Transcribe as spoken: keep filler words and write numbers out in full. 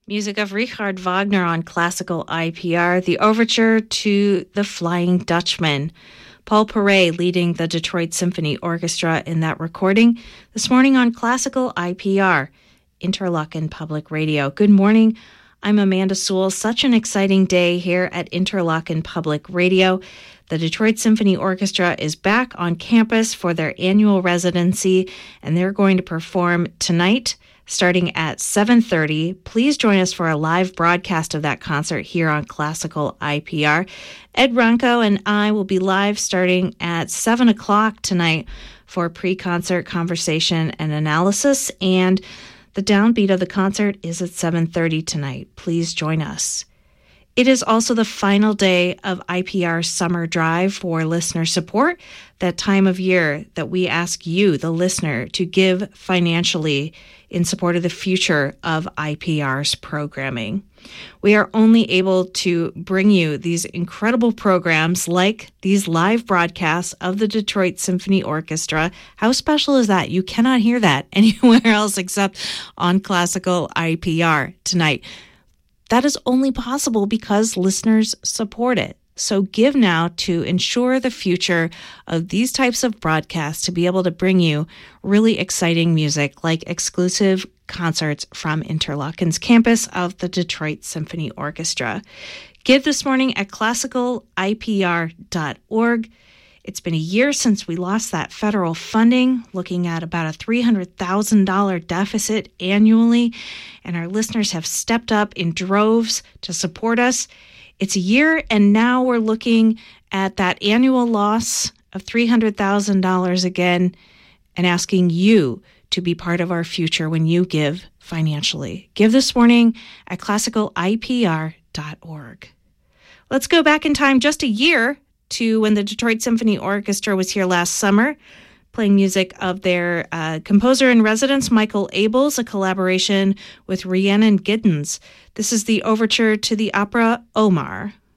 Music of Richard Wagner on classical I P R, the overture to The Flying Dutchman. Paul Paray leading the Detroit Symphony Orchestra in that recording this morning on classical I P R, Interlochen Public Radio. Good morning. I'm Amanda Sewell. Such an exciting day here at Interlochen Public Radio. The Detroit Symphony Orchestra is back on campus for their annual residency, and they're going to perform tonight starting at seven thirty. Please join us for a live broadcast of that concert here on Classical I P R. Ed Ronco and I will be live starting at seven o'clock tonight for pre-concert conversation and analysis, and the downbeat of the concert is at seven thirty tonight. Please join us. It is also the final day of I P R's summer drive for listener support, that time of year that we ask you, the listener, to give financially in support of the future of I P R's programming. We are only able to bring you these incredible programs like these live broadcasts of the Detroit Symphony Orchestra. How special is that? You cannot hear that anywhere else except on Classical I P R tonight. That is only possible because listeners support it. So give now to ensure the future of these types of broadcasts, to be able to bring you really exciting music like exclusive concerts from Interlochen's campus of the Detroit Symphony Orchestra. Give this morning at classical I P R dot org. It's been a year since we lost that federal funding, looking at about a three hundred thousand dollars deficit annually, and our listeners have stepped up in droves to support us. It's a year, and now we're looking at that annual loss of three hundred thousand dollars again and asking you to be part of our future when you give financially. Give this morning at classical I P R dot org. Let's go back in time just a year to when the Detroit Symphony Orchestra was here last summer, playing music of their uh, composer-in-residence, Michael Abels, a collaboration with Rhiannon Giddens. This is the overture to the opera Omar.